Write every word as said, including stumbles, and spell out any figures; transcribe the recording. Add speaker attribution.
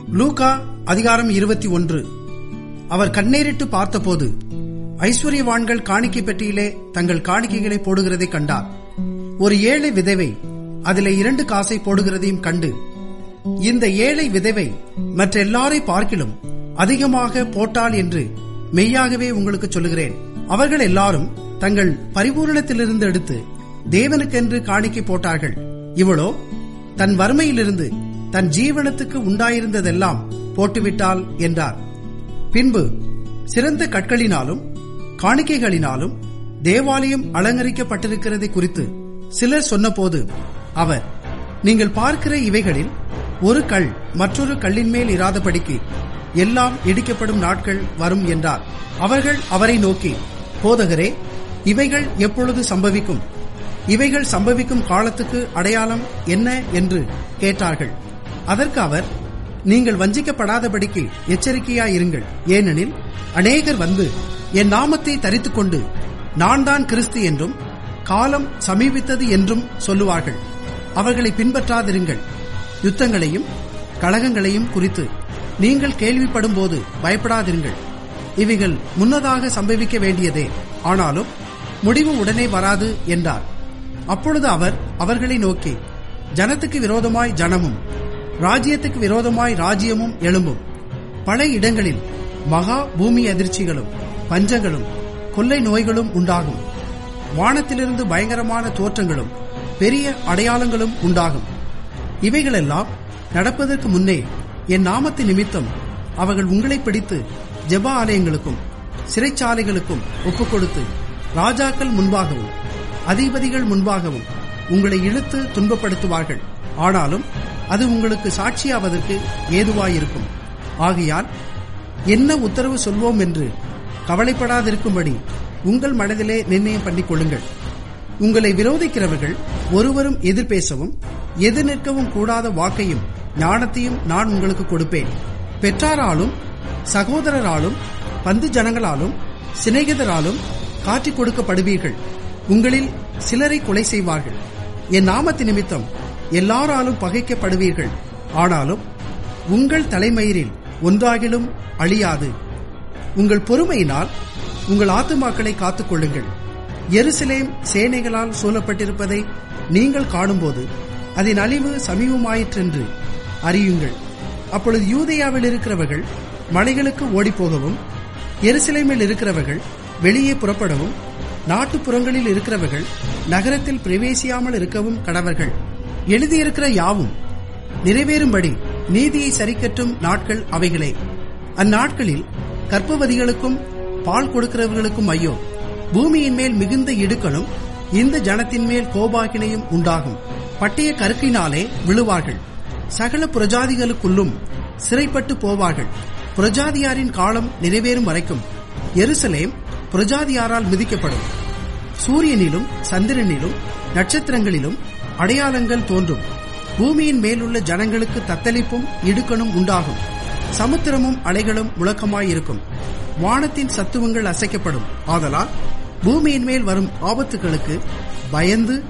Speaker 1: லூக்கா அதிகாரம் இருபத்தி ஒன்று. அவர் கண்ணேறிட்டு பார்த்தபோது ஐஸ்வர்யவான்கள் காணிக்கை பெட்டியிலே தங்கள் காணிக்கைகளை போடுகிறதை கண்டார். ஒரு ஏழை விதவை அதிலே இரண்டு காசை போடுகிறதையும் கண்டு, இந்த ஏழை விதவை மற்ற எல்லாரை பார்க்கிலும் அதிகமாக போட்டாள் என்று மெய்யாகவே உங்களுக்கு சொல்லுகிறேன். அவர்கள் எல்லாரும் தங்கள் பரிபூரணத்திலிருந்து எடுத்து தேவனுக்கென்று காணிக்கை போட்டார்கள். இவளோ தன் வறுமையிலிருந்து தன் ஜீவனத்துக்கு உண்டாயிருந்ததெல்லாம் போட்டுவிட்டாள் என்றார். பின்பு சிறந்த கற்களினாலும் காணிக்கைகளினாலும் தேவாலயம் அலங்கரிக்கப்பட்டிருக்கிறதை குறித்து சிலர் சொன்னபோது அவர், நீங்கள் பார்க்கிற இவைகளில் ஒரு கல் மற்றொரு கல்லின் மேல் இராதபடிக்கு எல்லாம் இடிக்கப்படும் நாட்கள் வரும் என்றார். அவர்கள் அவரை நோக்கி, போதகரே, இவைகள் எப்பொழுது சம்பவிக்கும்? இவைகள் சம்பவிக்கும் காலத்துக்கு அடையாளம் என்ன என்று கேட்டார்கள். அதற்கு அவர், நீங்கள் வஞ்சிக்கப்படாதபடிக்கு எச்சரிக்கையாயிருங்கள். ஏனெனில் அநேகர் வந்து என் நாமத்தை தரித்துக் கொண்டு நான் தான் கிறிஸ்து என்றும் காலம் சமீபித்தது என்றும் சொல்லுவார்கள். அவர்களை பின்பற்றாதிருங்கள். யுத்தங்களையும் கலகங்களையும் குறித்து நீங்கள் கேள்விப்படும் போது பயப்படாதிருங்கள். இவைகள் முன்னதாக சம்பவிக்க வேண்டியதே, ஆனாலும் முடிவு உடனே வராது என்றார். அப்பொழுது அவர் அவர்களை நோக்கி, ஜனத்துக்கு விரோதமாய் ஜனமும் ராஜ்யத்துக்கு விரோதமாய் ராஜ்யமும் எழும்பும். பல இடங்களில் மகா பூமி அதிர்ச்சிகளும் பஞ்சங்களும் கொள்ளை நோய்களும் உண்டாகும். வானத்திலிருந்து பயங்கரமான தோற்றங்களும் பெரிய அடையாளங்களும் உண்டாகும். இவைகளெல்லாம் நடப்பதற்கு முன்னே என் நாமத்தின் நிமித்தம் அவர்கள் உங்களை பிடித்து ஜெப ஆலயங்களுக்கும் சிறைச்சாலைகளுக்கும் ஒப்புக் கொடுத்து ராஜாக்கள் முன்பாகவும் அதிபதிகள் முன்பாகவும் உங்களை இழுத்து துன்பப்படுத்துவார்கள். ஆனாலும் அது உங்களுக்கு சாட்சியாவதற்கு ஏதுவாயிருக்கும். ஆகையால் என்ன உத்தரவு சொல்வோம் என்று கவலைப்படாதிருக்கும்படி உங்கள் மனதிலே நிர்ணயம் பண்ணிக் கொள்ளுங்கள். உங்களை விரோதிக்கிறவர்கள் ஒருவரும் எதிர்பேசவும் எதிர் நிற்கவும் கூடாத வாக்கையும் ஞானத்தையும் நான் உங்களுக்கு கொடுப்பேன். பெற்றாராலும் சகோதரராலும் பந்து ஜனங்களாலும் சிநேகிதராலும் காட்டிக் கொடுக்கப்படுவீர்கள். உங்களில் சிலரை கொலை செய்வார்கள். என் நாமத்து நிமித்தம் எல்லாராலும் பகைக்கப்படுவீர்கள். ஆனாலும் உங்கள் தலைமயிரில் ஒன்றாகிலும் அழியாது. உங்கள் பொறுமையினால் உங்கள் ஆத்துமாக்களை காத்துக் கொள்ளுங்கள். எருசலேம் சேனைகளால் சூழப்பட்டிருப்பதை நீங்கள் காணும்போது அதன் அழிவு சமீபமாயிற்றென்று அறியுங்கள். அப்பொழுது யூதேயாவில் இருக்கிறவர்கள் மலைகளுக்கு ஓடிப்போகவும், எருசலேமில் இருக்கிறவர்கள் வெளியே புறப்படவும், நாட்டுப்புறங்களில் இருக்கிறவர்கள் நகரத்தில் பிரவேசியாமல் இருக்கவும் கடவர்கள். எழுதியிருக்கிற யாவும் நிறைவேறும்படி நீதியை சரிக்கட்டும் நாட்கள் அவைகளே. அந்நாட்களில் கர்ப்பவதிகளுக்கும் பால் கொடுக்கிறவர்களுக்கும் ஐயோ! பூமியின் மேல் மிகுந்த இடுக்கணும் இந்த ஜனத்தின் மேல் கோபாகினையும் உண்டாகும். பட்டய கருக்கினாலே விழுவார்கள். சகல புரஜாதிகளுக்குள்ளும் சிறைப்பட்டு போவார்கள். புரஜாதியாரின் காலம் நிறைவேறும் வரைக்கும் எருசலேம் புரஜாதியாரால் மிதிக்கப்படும். சூரியனிலும் சந்திரனிலும் நட்சத்திரங்களிலும் அடையாளங்கள் தோன்றும். பூமியின் மேலுள்ள ஜனங்களுக்கு தத்தளிப்பும் இடுக்கணும் உண்டாகும். சமுத்திரமும் அலைகளும் முழக்கமாயிருக்கும். வானத்தின் சத்துவங்கள் அசைக்கப்படும். ஆதலால் பூமியின் மேல் வரும் ஆபத்துகளுக்கு பயந்து